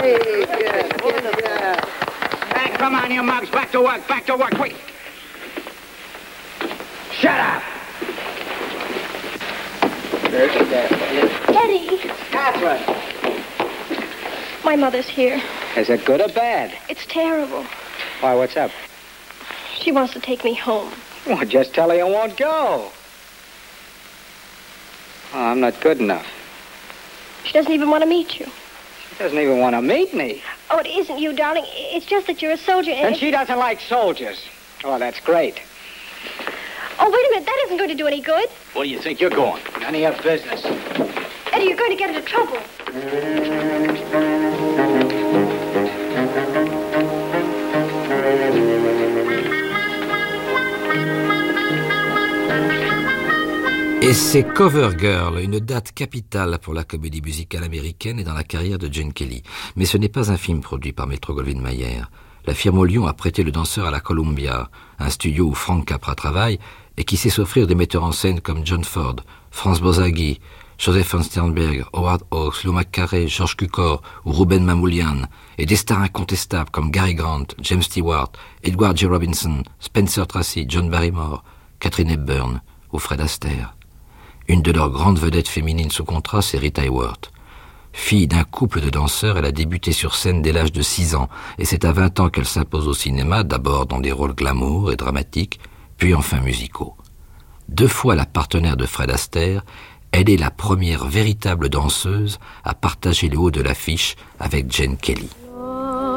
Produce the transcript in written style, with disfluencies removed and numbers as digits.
Hey, good. Hey, come on, you mugs. Back to work, quick. Shut up. Eddie! Catherine. My mother's here. Is it good or bad? It's terrible. Why, what's up? She wants to take me home. Well, just tell her you won't go. Oh, I'm not good enough. She doesn't even want to meet you. She doesn't even want to meet me. Oh, it isn't you, darling. It's just that you're a soldier And she doesn't like soldiers. Oh, that's great. Oh, wait a minute. That isn't going to do any good. Where do you think you're going? None of your business. Eddie, you're going to get into trouble. Et c'est Cover Girl, une date capitale pour la comédie musicale américaine et dans la carrière de Gene Kelly. Mais ce n'est pas un film produit par Metro-Goldwyn-Mayer. La firme au Lyon a prêté le danseur à la Columbia, un studio où Frank Capra travaille et qui sait s'offrir des metteurs en scène comme John Ford, Franz Borzage, Joseph von Sternberg, Howard Hawks, Lou McCarey, George Cukor ou Ruben Mamoulian, et des stars incontestables comme Gary Grant, James Stewart, Edward J. Robinson, Spencer Tracy, John Barrymore, Katharine Hepburn ou Fred Astaire. Une de leurs grandes vedettes féminines sous contrat, c'est Rita Hayworth. Fille d'un couple de danseurs, elle a débuté sur scène dès l'âge de 6 ans, et c'est à 20 ans qu'elle s'impose au cinéma, d'abord dans des rôles glamour et dramatiques, puis enfin musicaux. 2 fois la partenaire de Fred Astaire, elle est la première véritable danseuse à partager le haut de l'affiche avec Gene Kelly.